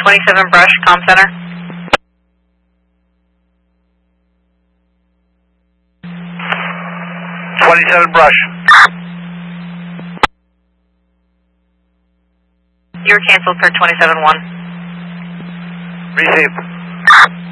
27 Brush, Comm Center. Brush. You were canceled for 27-1. Received.